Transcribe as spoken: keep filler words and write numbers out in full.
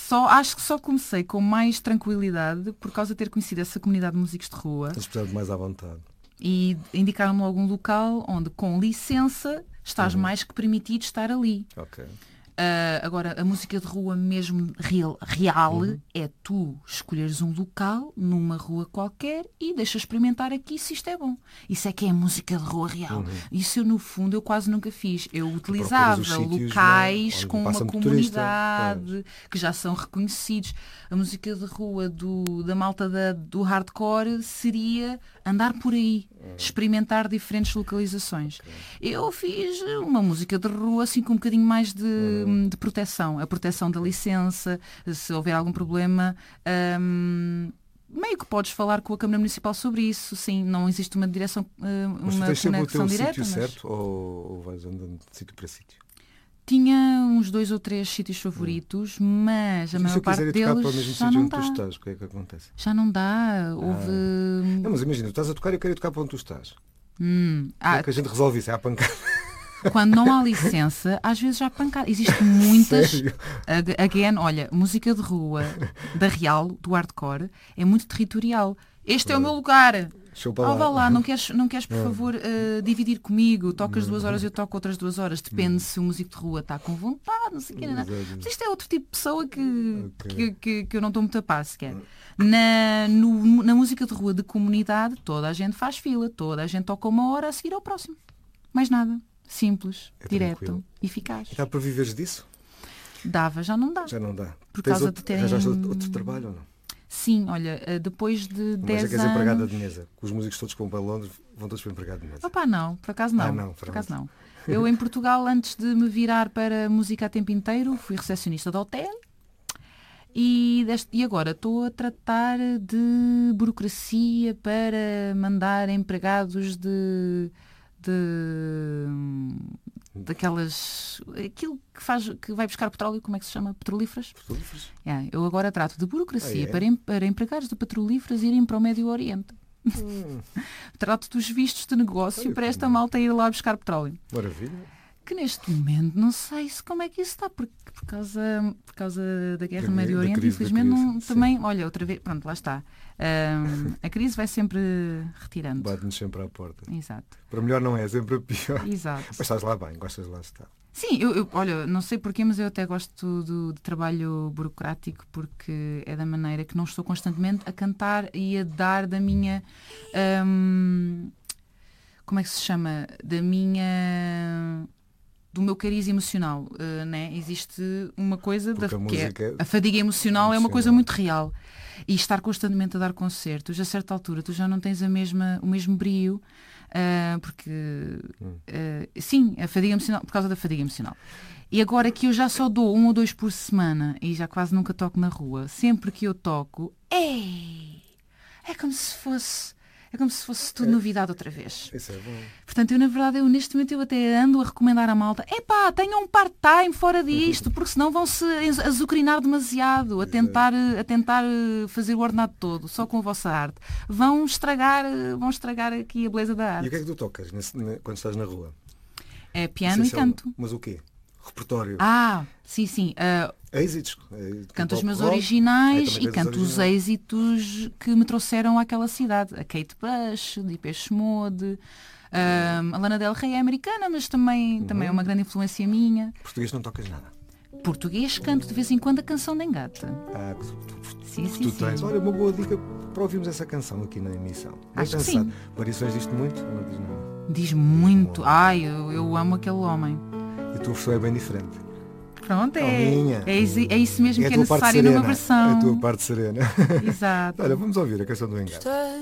só, acho que só comecei com mais tranquilidade por causa de ter conhecido essa comunidade de músicos de rua. Tens estado mais à vontade. E indicaram-me logo um local onde, com licença, estás Uhum. mais que permitido estar ali. Ok. Uh, agora, a música de rua mesmo real, real Uhum. é tu escolheres um local numa rua qualquer e deixas experimentar aqui se isto é bom. Isso é que é música de rua real. Uhum. Isso eu, no fundo, eu quase nunca fiz. Eu procuras utilizava os sítios, locais não é? com Onde uma passa motorista, comunidade que já são reconhecidos. A música de rua do, da malta da, do hardcore seria andar por aí, experimentar diferentes localizações. Eu fiz uma música de rua assim com um bocadinho mais de, de proteção. A proteção da licença, se houver algum problema, hum, meio que podes falar com a Câmara Municipal sobre isso. Sim, não existe uma direção, hum, Mas tu uma tens sempre o conexão teu direta. sítio Mas certo ou, ou vais andando de sítio para sítio? tinha uns dois ou três sítios favoritos, mas a E se maior eu parte quiser ir tocar para o deles mesmo já sítio não onde tu dá. estás, o que é que acontece? Já não dá. Houve. Não, mas imagina, tu estás a tocar e eu quero ir tocar para onde tu estás. Hum, Como ah, é que a gente resolve isso? É à pancada. quando não há licença, às vezes já há pancada. Existem muitas. Sério? ag- Again, olha, música de rua, da real, do hardcore, é muito territorial. Este é o meu lugar. Show para Ah, vá lá. lá, não queres, não queres por favor, eh, dividir comigo? Tocas duas horas, eu toco outras duas horas. Depende se o músico de rua está com vontade, não sei o quê. Não, não. Exato. Mas isto é outro tipo de pessoa que, Ok. que, que, que eu não estou muito a par sequer. Na, no- na música de rua de comunidade, toda a gente faz fila, toda a gente toca uma hora a seguir ao próximo. Mais nada. Simples, É direto, tranquilo. eficaz. Dá para viveres disso? Dava, já não dá. Já não dá. Por Tens causa outro, de terem- arranjaste outro, outro trabalho ou não? Sim, olha, eh, depois de Mas é dez que és empregada anos... de mesa. Que os músicos todos que vão para Londres vão todos para empregado de mesa. Opá, não, por acaso não. Ah, não, por pronto. acaso não. Eu em Portugal, antes de me virar para música a tempo inteiro, fui recepcionista de hotel e, deste- e agora estou a tratar de burocracia para mandar empregados de, de daquelas aquilo que faz que vai buscar petróleo, como é que se chama? Petrolíferas? Petrolíferos? É, eu agora trato de burocracia Ah, é? para, em- para empregados de petrolíferas irem para o Médio Oriente. Hum, Trato dos vistos de negócio Olha para que esta bom. malta ir lá buscar petróleo. maravilha. Que neste momento não sei se como é que isso está, porque por causa, por causa da guerra Da no Médio da Oriente, crise, da infelizmente crise, não, sim. também, olha, outra vez, pronto, lá está. Ahm, a crise vai sempre retirando. Bate-nos sempre à porta. Exato, Para melhor não é, é sempre a pior. exato. Mas estás lá bem, gostas de lá estar. Sim, eu, eu- olha, não sei porquê, mas eu até gosto do, de trabalho burocrático porque é da maneira que não estou constantemente a cantar e a dar da minha. ahm, como é que se chama? Da minha. Do meu cariz emocional, uh, né? Existe uma coisa da, Porque a que é, música é a fadiga emocional é uma coisa emocional. muito real e estar constantemente a dar concertos, a certa altura tu já não tens a mesma, o mesmo brio, uh, porque uh, sim, a fadiga emocional, por causa da fadiga emocional. E agora que eu já só dou um ou dois por semana e já quase nunca toco na rua, sempre que eu toco, ei, é como se fosse é como se fosse tudo novidade outra vez. Isso é bom. Portanto, eu na verdade, eu, neste momento eu até ando a recomendar à malta, epá, tenham um part-time fora disto, porque senão vão-se azucrinar demasiado a tentar, a tentar fazer o ordenado todo, só com a vossa arte. Vão estragar, vão estragar aqui a beleza da E o arte. que é que tu tocas nesse- ne- quando estás na rua? É piano e Essencial- canto. Mas o quê? Repertório? Ah, sim, sim. ah, Êxitos? É, canto os pop meus rock? É, originais também e cantas canto os originais. êxitos que me trouxeram àquela cidade. A Kate Bush, Depeche Mode, ah, a Lana Del Rey é americana, mas também, também Uhum. é uma grande influência minha. Português não tocas nada. Português canto de vez em quando a canção da Engata. Ah, que tu, tu- Sim, que sim, tu sim. tens. Olha, uma boa dica para ouvirmos essa canção aqui na emissão. Bem Acho que pensado. sim. Variações disto muito? Ou não diz nada? Diz muito. Ai, eu, eu amo aquele homem. E a tua versão é bem diferente. Pronto, A é, minha. é, isso- é isso mesmo É a que é tua parte necessário numa serena. É a tua versão. parte serena. Exato. Olha, vamos ouvir a canção do Engate.